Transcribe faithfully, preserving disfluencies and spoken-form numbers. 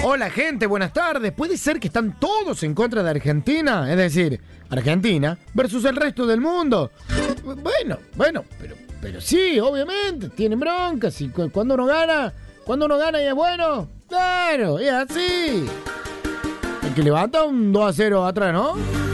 Hola gente, buenas tardes. ¿Puede ser que están todos en contra de Argentina? Es decir, Argentina versus el resto del mundo. Bueno, bueno, pero, pero sí, obviamente, tienen broncas y cu- cuando uno gana, cuando uno gana y es bueno, claro, es así. El que levanta un dos a cero atrás, ¿no?